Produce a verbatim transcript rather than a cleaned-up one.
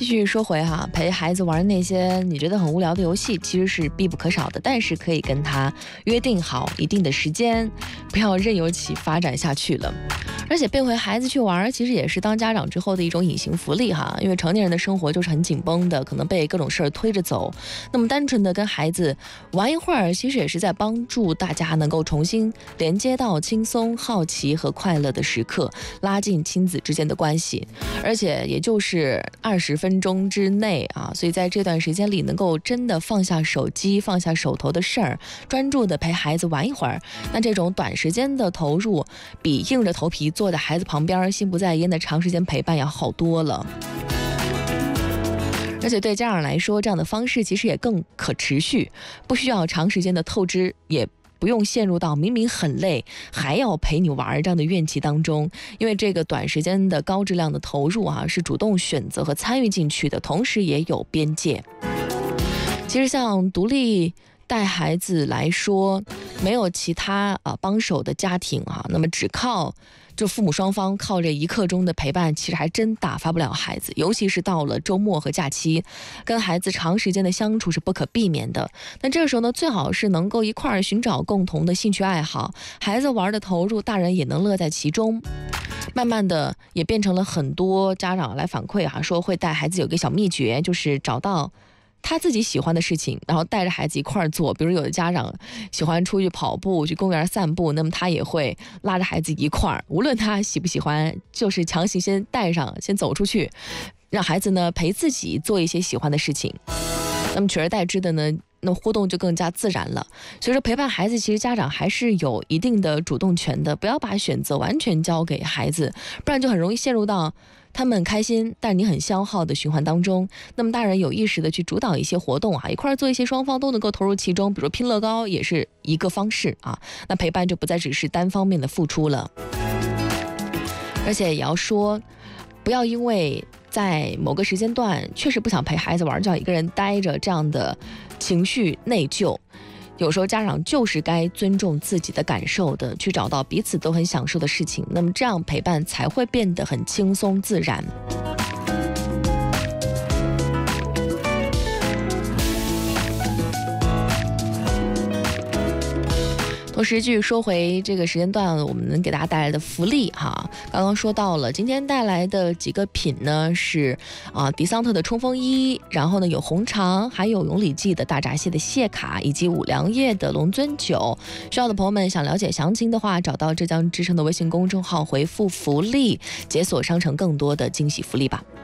续说回哈，陪孩子玩那些你觉得很无聊的游戏，其实是必不可少的，但是可以跟他约定好一定的时间，不要任由其发展下去了。而且背回孩子去玩，其实也是当家长之后的一种隐形福利哈，因为成年人的生活就是很紧绷的，可能被各种事儿推着走。那么单纯的跟孩子玩一会儿，其实也是在帮助大家能够重新连接到轻松、好奇和快乐的时刻，拉近亲子之间的关系。而且也就是二十分钟之内啊，所以在这段时间里，能够真的放下手机，放下手头的事儿，专注的陪孩子玩一会儿，那这种短时间的投入，比硬着头皮坐在孩子旁边心不在焉的长时间陪伴要好多了。而且对家长来说，这样的方式其实也更可持续，不需要长时间的透支，也不用陷入到明明很累还要陪你玩这样的怨气当中，因为这个短时间的高质量的投入啊，是主动选择和参与进去的，同时也有边界。其实像独立带孩子来说，没有其他啊帮手的家庭啊，那么只靠就父母双方靠这一刻钟的陪伴，其实还真打发不了孩子，尤其是到了周末和假期，跟孩子长时间的相处是不可避免的。那这个时候呢，最好是能够一块儿寻找共同的兴趣爱好，孩子玩的投入，大人也能乐在其中。慢慢的也变成了很多家长来反馈哈、啊，说会带孩子有个小秘诀，就是找到他自己喜欢的事情，然后带着孩子一块儿做。比如有的家长喜欢出去跑步、去公园散步，那么他也会拉着孩子一块儿，无论他喜不喜欢，就是强行先带上，先走出去，让孩子呢陪自己做一些喜欢的事情。那么取而代之的呢，那互动就更加自然了。所以说陪伴孩子，其实家长还是有一定的主动权的，不要把选择完全交给孩子，不然就很容易陷入到他们很开心，但你很消耗的循环当中。那么大人有意识的去主导一些活动啊，一块做一些双方都能够投入其中，比如拼乐高也是一个方式啊。那陪伴就不再只是单方面的付出了。而且也要说，不要因为在某个时间段确实不想陪孩子玩，就要一个人待着，这样的情绪内疚。有时候家长就是该尊重自己的感受的，去找到彼此都很享受的事情，那么这样陪伴才会变得很轻松自然。同时继续说回这个时间段我们能给大家带来的福利哈，刚刚说到了今天带来的几个品呢是啊迪桑特的冲锋衣，然后呢有红肠，还有永礼记的大闸蟹的蟹卡，以及五粮液的龙尊酒。需要的朋友们想了解详情的话，找到浙江之声的微信公众号回复福利，解锁商城更多的惊喜福利吧。